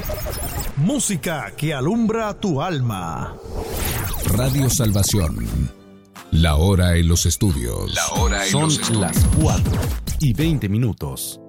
Música que alumbra tu alma. Radio Salvación. La hora en los estudios. Son las 4:20.